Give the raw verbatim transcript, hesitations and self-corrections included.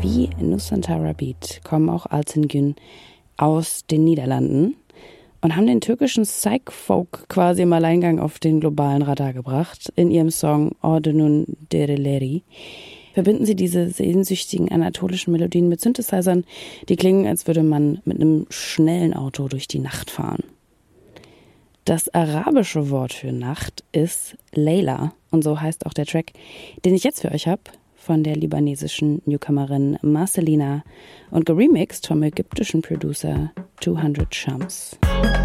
wie Nusantara Beat kommen auch Altan Gün aus den Niederlanden und haben den türkischen Psych-Folk quasi im Alleingang auf den globalen Radar gebracht. In ihrem Song Ordunun Dereleri verbinden sie diese sehnsüchtigen anatolischen Melodien mit Synthesizern, die klingen, als würde man mit einem schnellen Auto durch die Nacht fahren. Das arabische Wort für Nacht ist Layla und so heißt auch der Track, den ich jetzt für euch habe, von der libanesischen Newcomerin Marcelina und geremixed vom ägyptischen Producer zweihundert Shams.